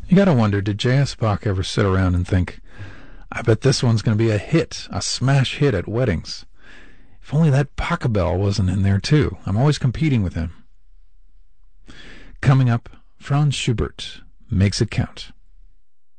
You gotta wonder, did J.S. Bach ever sit around and think, I bet this one's going to be a hit, a smash hit at weddings. If only that Pachelbel wasn't in there too. I'm always competing with him. Coming up, Franz Schubert, Makes It Count.